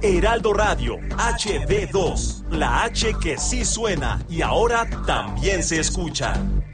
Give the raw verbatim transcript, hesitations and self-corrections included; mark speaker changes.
Speaker 1: Heraldo Radio, H D dos, la H que sí suena y ahora también se escucha.